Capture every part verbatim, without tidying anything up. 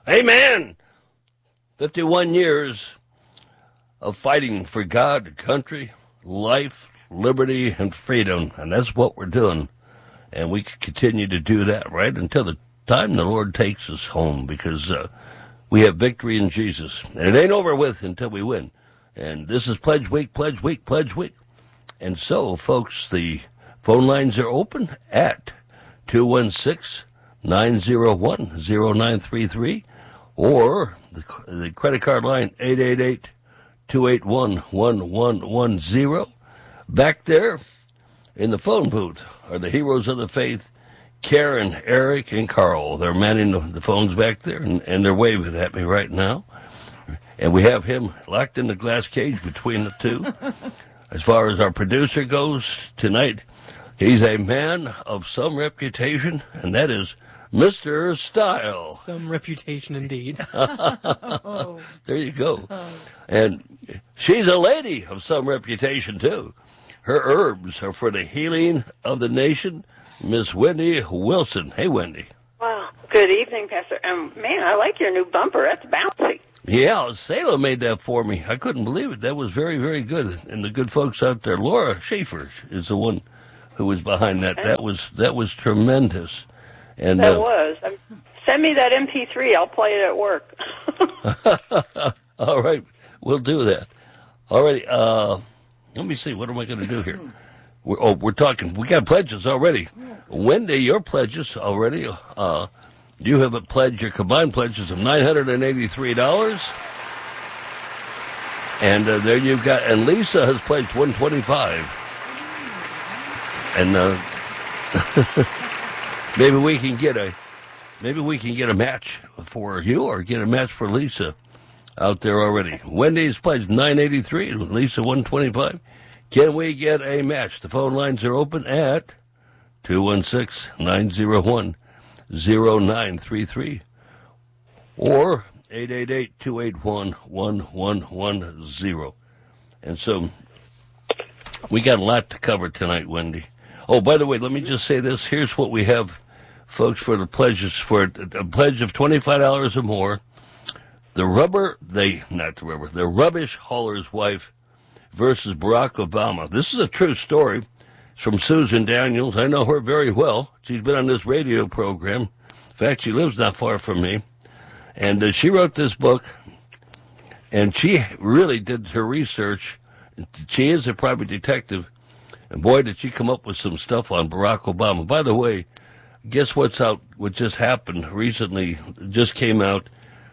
Amen. fifty-one years of fighting for God, country, life, liberty, and freedom. And that's what we're doing. And we can continue to do that right until the time the Lord takes us home, because uh, we have victory in Jesus. And it ain't over with until we win. And this is Pledge Week, Pledge Week, Pledge Week. And so, folks, the phone lines are open at two one six, nine zero one, zero nine three three or the, the credit card line eight eight eight, two eight one, one one one zero. Back there in the phone booth are the heroes of the faith, Karen, Eric, and Carl. They're manning the, the phones back there, and, and they're waving at me right now. And we have him locked in the glass cage between the two. As far as our producer goes tonight, he's a man of some reputation, and that is Mister Style. Some reputation indeed. Oh. There you go. And she's a lady of some reputation, too. Her herbs are for the healing of the nation. Miss Wendy Wilson. Hey, Wendy. Wow. Good evening, Pastor. Um, man, I like your new bumper. That's bouncy. Yeah, Salem made that for me. I couldn't believe it. That was very, very good. And the good folks out there, Laura Schaefer is the one who was behind that. That was that was tremendous. And that uh, was. Um, send me that M P three. I'll play it at work. All right, we'll do that. All right. Uh, let me see. What am I going to do here? We're, oh, we're talking. We got pledges already. Wendy, your pledges already. Uh, you have a pledge. Your combined pledges of nine hundred and eighty-three dollars. And uh, there you've got. And Lisa has pledged one twenty-five. And uh, maybe we can get a, maybe we can get a match for you, or get a match for Lisa out there already. Wendy's pledged nine eighty-three, and Lisa one twenty-five. Can we get a match? The phone lines are open at two one six, nine zero one, zero nine three three or eight eight eight, two eight one, one one one zero. And so we got a lot to cover tonight, Wendy. Oh, by the way, let me just say this. Here's what we have, folks, for the pledges. For a pledge of twenty-five dollars or more, the rubber, they, not the rubber, the rubbish hauler's wife versus Barack Obama. This is a true story. It's from Susan Daniels. I know her very well. She's been on this radio program. In fact, she lives not far from me. And uh, she wrote this book, and she really did her research. She is a private detective, and boy, did she come up with some stuff on Barack Obama. By the way, guess what's out, what just happened recently, just came out,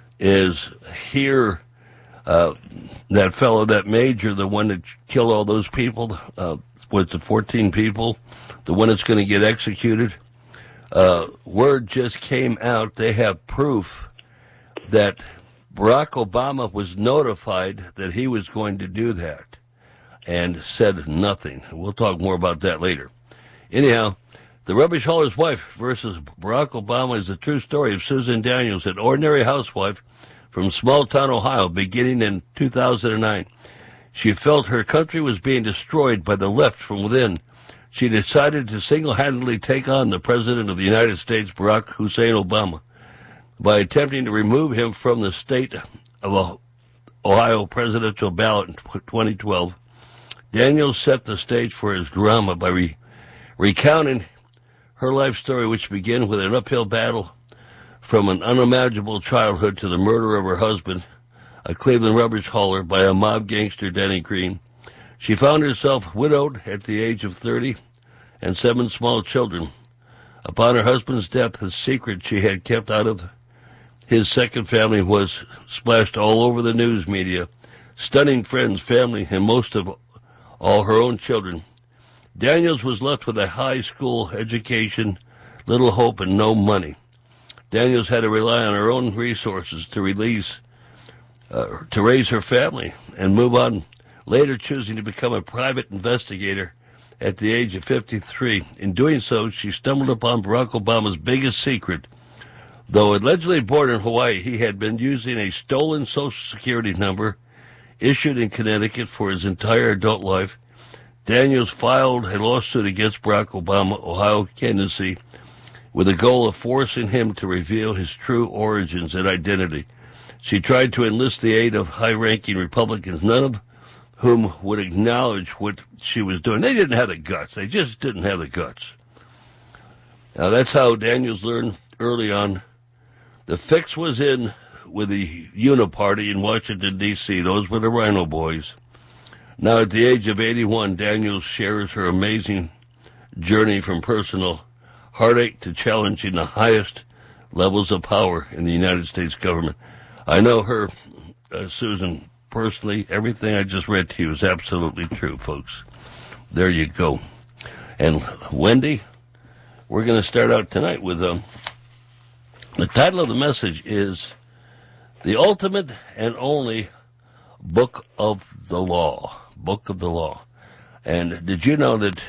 is here, uh, that fellow, that major, the one that killed all those people, uh, what's it, fourteen people, the one that's going to get executed, uh, word just came out, they have proof that Barack Obama was notified that he was going to do that and said nothing. We'll talk more about that later. Anyhow, the rubbish hauler's wife versus Barack Obama is the true story of Susan Daniels, an ordinary housewife from small-town Ohio, beginning in two thousand nine. She felt her country was being destroyed by the left from within. She decided to single-handedly take on the President of the United States, Barack Hussein Obama, by attempting to remove him from the state of Ohio presidential ballot in twenty twelve. Daniels set the stage for his drama by re- recounting her life story, which began with an uphill battle from an unimaginable childhood to the murder of her husband, a Cleveland rubbish hauler, by a mob gangster, Denny Green. She found herself widowed at the age of thirty and seven small children. Upon her husband's death, the secret she had kept out of his second family was splashed all over the news media, stunning friends, family, and most of all her own children. Daniels was left with a high school education, little hope, and no money. Daniels had to rely on her own resources to release, uh, to raise her family and move on, later choosing to become a private investigator at the age of fifty-three. In doing so, she stumbled upon Barack Obama's biggest secret. Though allegedly born in Hawaii, he had been using a stolen Social Security number issued in Connecticut for his entire adult life. Daniels filed a lawsuit against Barack Obama, Ohio candidacy, with the goal of forcing him to reveal his true origins and identity. She tried to enlist the aid of high-ranking Republicans, none of whom would acknowledge what she was doing. They didn't have the guts. They just didn't have the guts. Now, that's how Daniels learned early on. The fix was in with the Uniparty in Washington, D C Those were the Rhino Boys. Now, at the age of eighty-one, Daniels shares her amazing journey from personal heartache to challenging the highest levels of power in the United States government. I know her, uh, Susan, personally. Everything I just read to you is absolutely true, folks. There you go. And Wendy, we're going to start out tonight with um, the title of the message is The Ultimate and Only Book of the Law. Book of the Law. And did you know that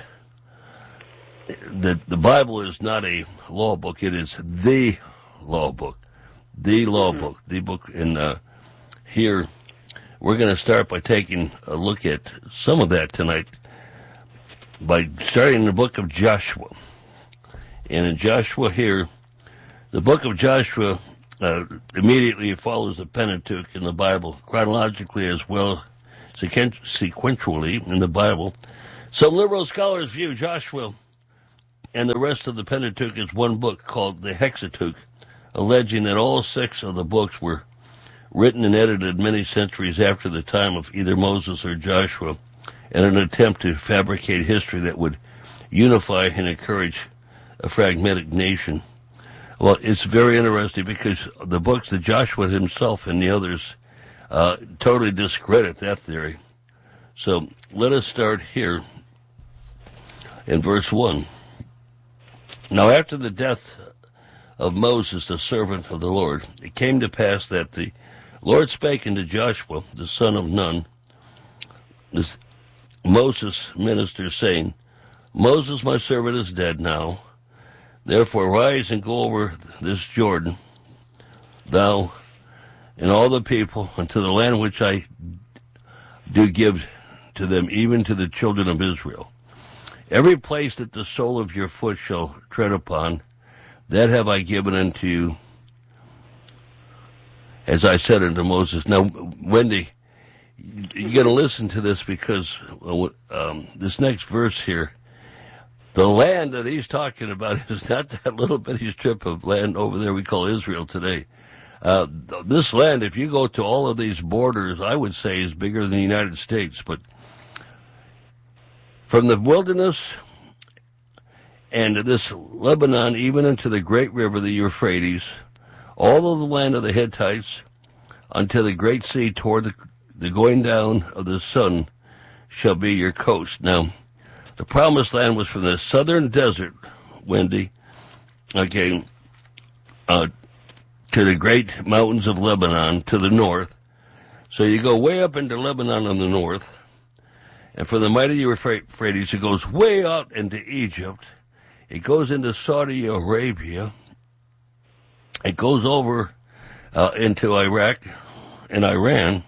that the Bible is not a law book? It is the law book. The law book. The book. And uh, here we're going to start by taking a look at some of that tonight by starting in the book of Joshua. And in Joshua here, the book of Joshua uh, immediately follows the Pentateuch in the Bible, chronologically as well sequentially in the Bible. Some liberal scholars view Joshua and the rest of the Pentateuch as one book called the Hexateuch, alleging that all six of the books were written and edited many centuries after the time of either Moses or Joshua, in an attempt to fabricate history that would unify and encourage a fragmented nation. Well, it's very interesting because the books that Joshua himself and the others uh, totally discredit that theory. So let us start here in verse one. Now after the death of Moses, the servant of the Lord, it came to pass that the Lord spake unto Joshua, the son of Nun, this Moses' minister, saying, Moses, my servant, is dead now. Therefore rise and go over this Jordan, thou and all the people, unto the land which I do give to them, even to the children of Israel. Every place that the sole of your foot shall tread upon, that have I given unto you, as I said unto Moses. Now, Wendy, you're going to listen to this because um, this next verse here, the land that he's talking about is not that little bitty strip of land over there we call Israel today. Uh, this land, if you go to all of these borders, I would say is bigger than the United States. But from the wilderness and this Lebanon, even into the great river, the Euphrates, all of the land of the Hittites, unto the great sea toward the, the going down of the sun, shall be your coast. Now, the promised land was from the southern desert, Wendy, okay, uh, to the great mountains of Lebanon to the north. So you go way up into Lebanon on the north, and from the mighty Euphrates, it goes way out into Egypt. It goes into Saudi Arabia. It goes over uh, into Iraq and Iran.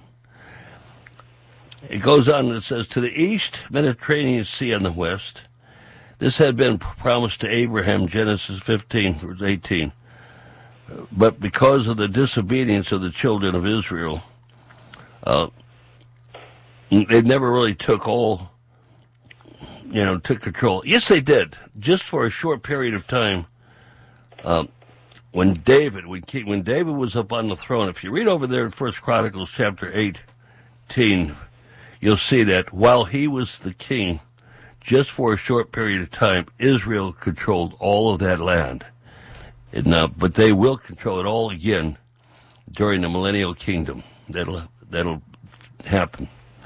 It goes on and it says, to the east, Mediterranean Sea on the west. This had been promised to Abraham, Genesis fifteen, verse eighteen. But because of the disobedience of the children of Israel, uh, they never really took all, you know, took control. Yes, they did, just for a short period of time. Uh, when David, when, when David was up on the throne, if you read over there in First Chronicles chapter eighteen, you'll see that while he was the king, just for a short period of time, Israel controlled all of that land. And now, but they will control it all again during the millennial kingdom. That'll that'll happen.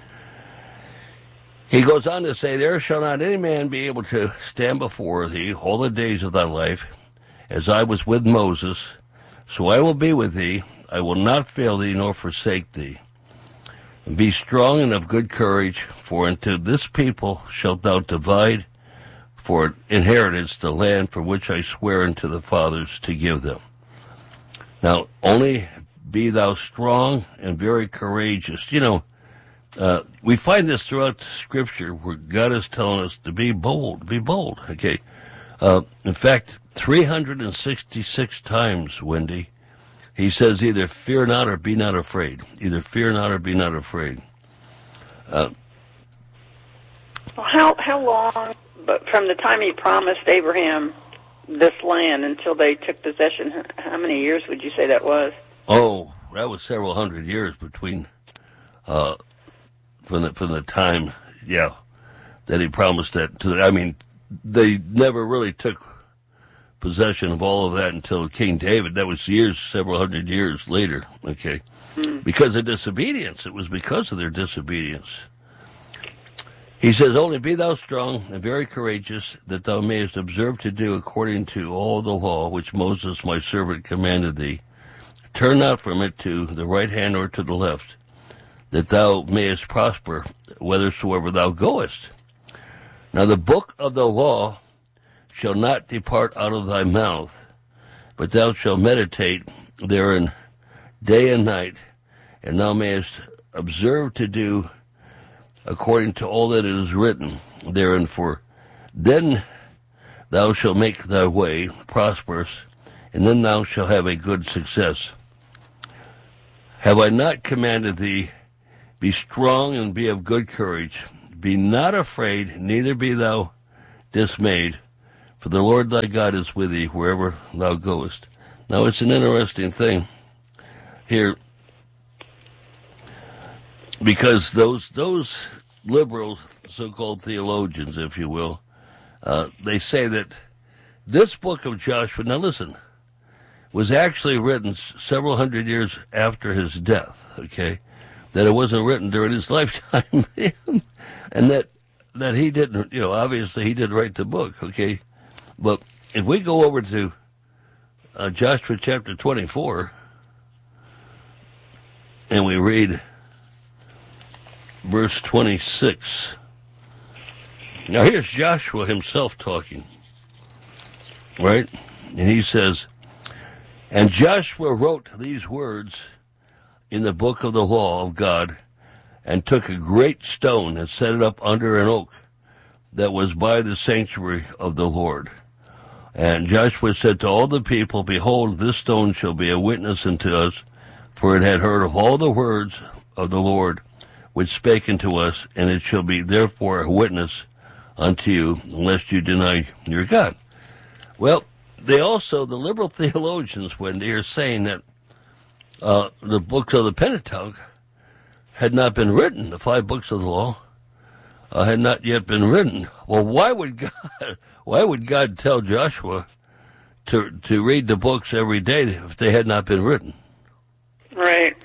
He goes on to say, there shall not any man be able to stand before thee all the days of thy life, as I was with Moses, so I will be with thee. I will not fail thee nor forsake thee. And be strong and of good courage, for unto this people shalt thou divide for inheritance the land for which I swear unto the fathers to give them. Now, only be thou strong and very courageous. You know, uh, we find this throughout Scripture where God is telling us to be bold, be bold, okay? Uh, in fact, three hundred sixty-six times, Wendy, he says either fear not or be not afraid. Either fear not or be not afraid. Uh, well, how how long, but from the time he promised Abraham this land until they took possession, how many years would you say that was? Oh, that was several hundred years between, uh, from the from the time, yeah, that he promised that to. I mean, they never really took possession of all of that until King David. That was years, several hundred years later. Okay, mm. because of disobedience. It was because of their disobedience. He says, "Only be thou strong and very courageous, that thou mayest observe to do according to all the law which Moses my servant commanded thee. Turn not from it to the right hand or to the left, that thou mayest prosper whithersoever thou goest. Now the book of the law shall not depart out of thy mouth, but thou shalt meditate therein day and night, and thou mayest observe to do according to all that is written therein, for then thou shalt make thy way prosperous, and then thou shalt have a good success. Have I not commanded thee, be strong and be of good courage, be not afraid, neither be thou dismayed, for the Lord thy God is with thee wherever thou goest." Now it's an interesting thing here, because those those liberal so-called theologians, if you will, uh, they say that this book of Joshua, now listen, was actually written several hundred years after his death, okay? That it wasn't written during his lifetime, and that that he didn't, you know, obviously he did write the book, okay? But if we go over to uh, Joshua chapter twenty-four, and we read verse twenty-six. Now here's Joshua himself talking, right? And he says, "And Joshua wrote these words in the book of the law of God, and took a great stone and set it up under an oak that was by the sanctuary of the Lord. And Joshua said to all the people, Behold, this stone shall be a witness unto us, for it had heard of all the words of the Lord which spake unto us, and it shall be therefore a witness unto you, lest you deny your God." Well, they also, the liberal theologians, when they are saying that uh, the books of the Pentateuch had not been written, the five books of the law uh, had not yet been written. Well, why would God, why would God tell Joshua to to read the books every day if they had not been written? Right.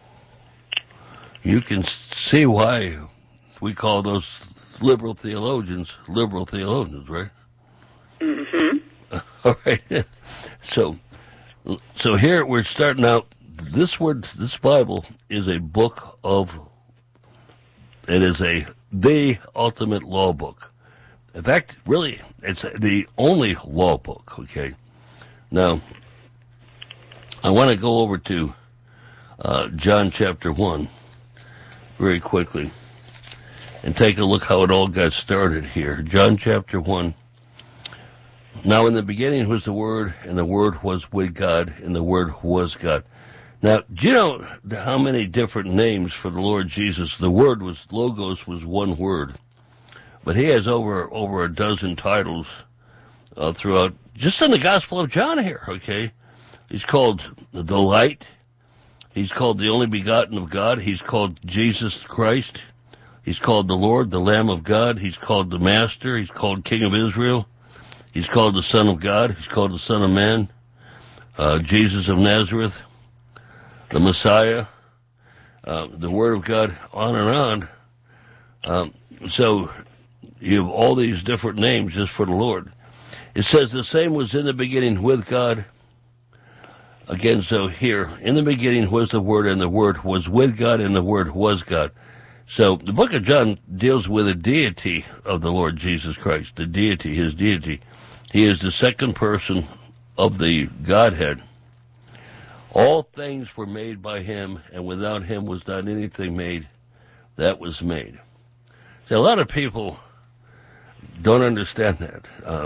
You can see why we call those liberal theologians liberal theologians, right? Mm-hmm. All right. So, so here we're starting out. This word, this Bible is a book of. It is a the ultimate law book. In fact, really, it's the only law book. Okay. Now, I want to go over to uh, John chapter one very quickly and take a look how it all got started here. John chapter one. Now in the beginning was the Word, and the Word was with God, and the Word was God. Now, do you know how many different names for the Lord Jesus? The Word was, Logos was one word. But he has over over a dozen titles uh, throughout, just in the Gospel of John here, okay? He's called the Light. He's called the only begotten of God. He's called Jesus Christ. He's called the Lord, the Lamb of God. He's called the Master. He's called King of Israel. He's called the Son of God. He's called the Son of Man. Uh, Jesus of Nazareth. The Messiah. Uh, the Word of God, on and on. Um, so you have all these different names just for the Lord. It says the same was in the beginning with God. Again, so here, in the beginning was the Word, and the Word was with God, and the Word was God. So the book of John deals with the deity of the Lord Jesus Christ, the deity, his deity. He is the second person of the Godhead. All things were made by him, and without him was not anything made that was made. So a lot of people don't understand that. Um,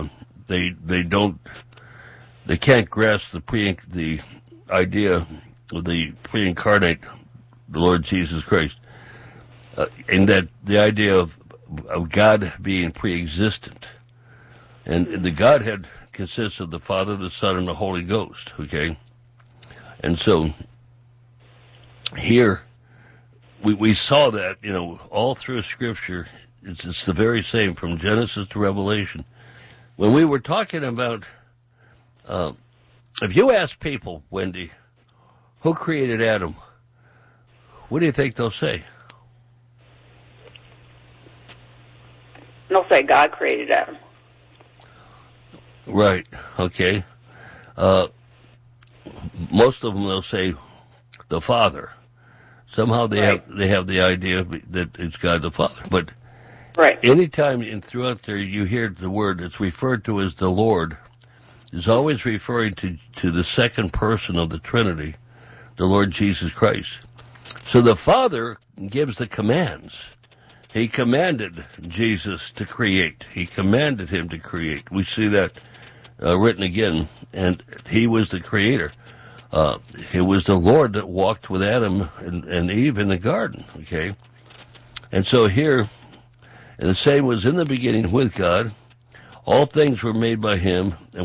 they they don't they can't grasp the pre the idea of the pre-incarnate, the Lord Jesus Christ, uh, and that the idea of of God being pre-existent, and the Godhead consists of the Father, the Son, and the Holy Ghost. Okay, and so here we we saw that, you know, all through Scripture. It's, it's the very same from Genesis to Revelation. When we were talking about, uh, if you ask people, Wendy, who created Adam, what do you think they'll say? They'll say God created Adam. Right. Okay. Uh, most of them, they'll say the Father. Somehow they Right. have they have the idea that it's God the Father. But Right. anytime in throughout there you hear the word, it's referred to as the Lord, is always referring to, to the second person of the Trinity, the Lord Jesus Christ. So the Father gives the commands. He commanded Jesus to create. He commanded him to create. We see that uh, written again, and he was the creator. Uh, it was the Lord that walked with Adam and, and Eve in the garden, okay? And so here, and the same was in the beginning with God. All things were made by him, and